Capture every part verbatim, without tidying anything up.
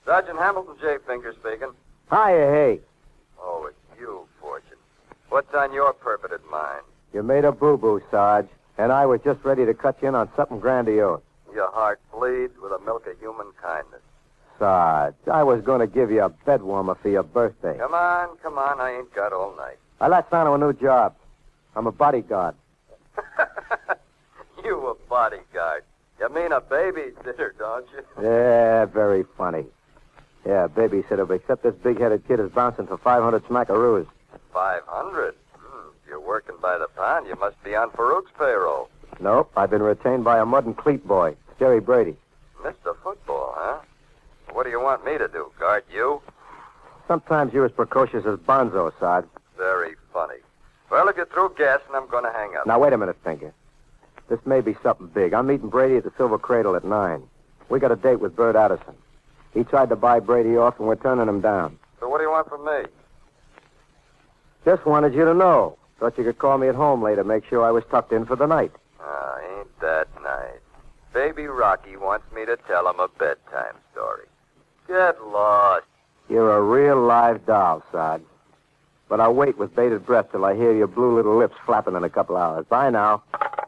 Sergeant Hamilton J. Finger speaking. Hiya, hey. Oh, it's you, Fortune. What's on your perverted mind? You made a boo-boo, Sarge, and I was just ready to cut you in on something grandiose. Your heart bleeds with a milk of human kindness. Sarge, I was going to give you a bed warmer for your birthday. Come on, come on. I ain't got all night. I latched onto a new job. I'm a bodyguard. You a bodyguard. You mean a babysitter, don't you? Yeah, very funny. Yeah, babysitter, except this big-headed kid is bouncing for five hundred smackaroos. Five hundred? Hmm, if you're working by the pound, you must be on Farouk's payroll. Nope, I've been retained by a mud and cleat boy, Jerry Brady. Mister Football, huh? What do you want me to do, guard you? Sometimes you're as precocious as Bonzo, Sarge. Very funny. Well, if you're through guessing, I'm going to hang up. Now, wait a minute, Finger. This may be something big. I'm meeting Brady at the Silver Cradle at nine. We got a date with Bert Addison. He tried to buy Brady off, and we're turning him down. So what do you want from me? Just wanted you to know. Thought you could call me at home later, make sure I was tucked in for the night. Ah, ain't that nice. Baby Rocky wants me to tell him a bedtime story. Get lost. You're a real live doll, Sarge. But I'll wait with bated breath till I hear your blue little lips flapping in a couple hours. Bye now.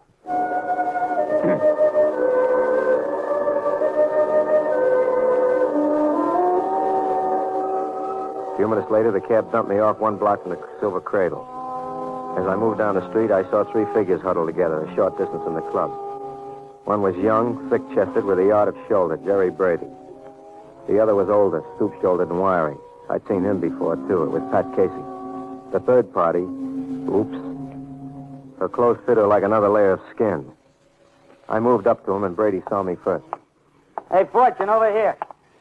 A few minutes later, the cab dumped me off one block from the Silver Cradle. As I moved down the street, I saw three figures huddled together a short distance from the club. One was young, thick-chested, with a yard of shoulder, Jerry Brady. The other was older, stoop-shouldered and wiry. I'd seen him before, too. It was Pat Casey. The third party, oops, her clothes fit her like another layer of skin. I moved up to him, and Brady saw me first. Hey, Fortune, over here.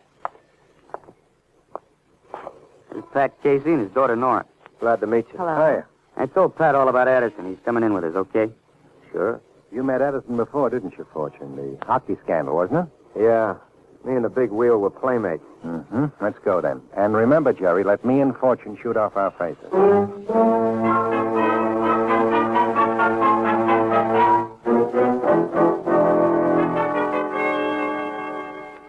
This is Pat Casey and his daughter, Nora. Glad to meet you. Hello. Hiya. I told Pat all about Addison. He's coming in with us, okay? Sure. You met Edison before, didn't you, Fortune? The hockey scandal, wasn't it? Yeah. Me and the big wheel were playmates. Mm-hmm. Let's go, then. And remember, Jerry, let me and Fortune shoot off our faces.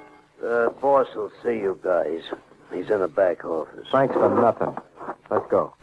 The boss will see you guys. He's in the back office. Thanks for nothing. Let's go.